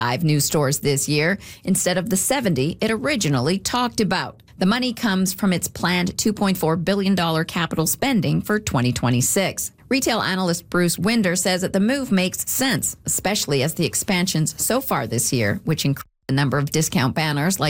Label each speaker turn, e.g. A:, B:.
A: 5 new stores this year instead of the 70 it originally talked about. The money comes from its planned $2.4 billion capital spending for 2026. Retail analyst Bruce Winder says that the move makes sense, especially as the expansions so far this year, which include a number of discount banners like